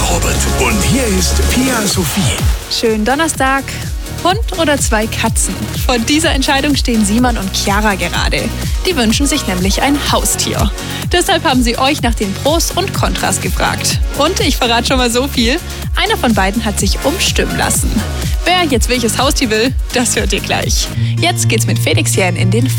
Robert. Und hier ist Pia Sophie. Schönen Donnerstag. Hund oder 2 Katzen? Vor dieser Entscheidung stehen Simon und Chiara gerade. Die wünschen sich nämlich ein Haustier. Deshalb haben sie euch nach den Pros und Kontras gefragt. Und ich verrate schon mal so viel: einer von beiden hat sich umstimmen lassen. Wer jetzt welches Haustier will, das hört ihr gleich. Jetzt geht's mit Felix Jähn in den